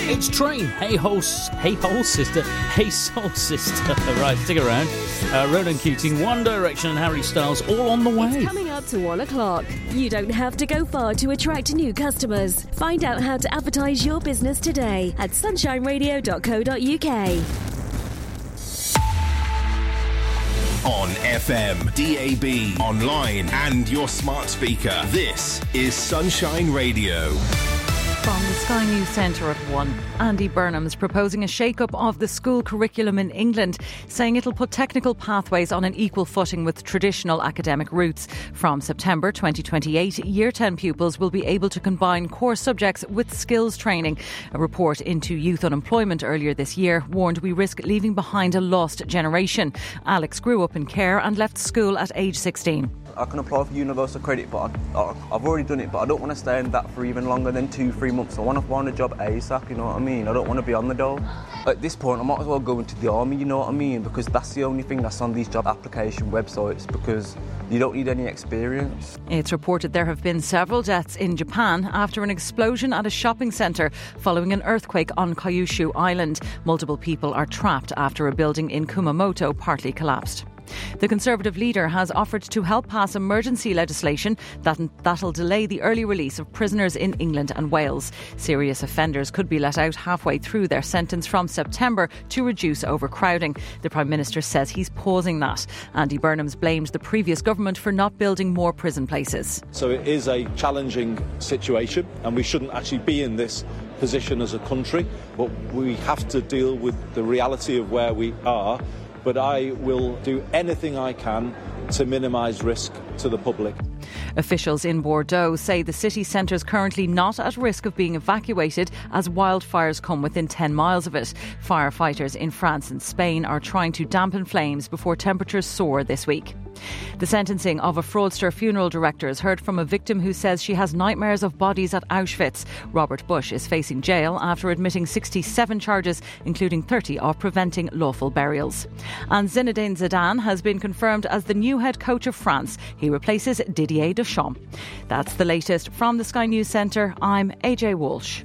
It's Train. Hey Soul Sister. Right, stick around. Ronan Keating, One Direction and Harry Styles all on the way. It's coming up to 1 o'clock. You don't have to go far to attract new customers. Find out how to advertise your business today at sunshineradio.co.uk. On FM, DAB, online and your smart speaker. This is Sunshine Radio. From the Sky News Centre at 1, Andy Burnham's proposing a shake-up of the school curriculum in England, saying it'll put technical pathways on an equal footing with traditional academic routes. From September 2028, Year 10 pupils will be able to combine core subjects with skills training. A report into youth unemployment earlier this year warned we risk leaving behind a lost generation. Alex grew up in care and left school at age 16. I can apply for universal credit, but I've already done it, but I don't want to stay in that for even longer than 2-3 months. I want to find a job ASAP, you know what I mean? I don't want to be on the dole. At this point, I might as well go into the army, you know what I mean? Because that's the only thing that's on these job application websites, because you don't need any experience. It's reported there have been several deaths in Japan after an explosion at a shopping centre following an earthquake on Kyushu Island. Multiple people are trapped after a building in Kumamoto partly collapsed. The Conservative leader has offered to help pass emergency legislation that'll delay the early release of prisoners in England and Wales. Serious offenders could be let out halfway through their sentence from September to reduce overcrowding. The Prime Minister says he's pausing that. Andy Burnham's blamed the previous government for not building more prison places. So it is a challenging situation and we shouldn't actually be in this position as a country, but we have to deal with the reality of where we are. But I will do anything I can to minimise risk to the public. Officials in Bordeaux say the city centre is currently not at risk of being evacuated as wildfires come within 10 miles of it. Firefighters in France and Spain are trying to dampen flames before temperatures soar this week. The sentencing of a fraudster funeral director has heard from a victim who says she has nightmares of bodies at Auschwitz. Robert Bush is facing jail after admitting 67 charges, including 30 of preventing lawful burials. And Zinedine Zidane has been confirmed as the new head coach of France. He replaces Didier Deschamps. That's the latest from the Sky News Centre. I'm AJ Walsh.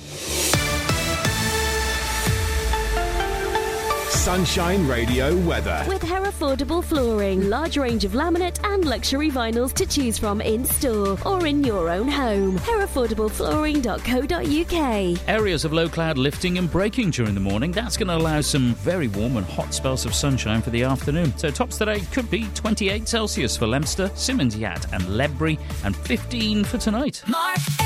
Sunshine Radio weather. With Herefordable Flooring, large range of laminate and luxury vinyls to choose from in store or in your own home. Herefordableflooring.co.uk. Areas of low cloud lifting and breaking during the morning. That's going to allow some very warm and hot spells of sunshine for the afternoon. So tops today could be 28 Celsius for Leominster, Simmons Yat and Ledbury, and 15 for tonight.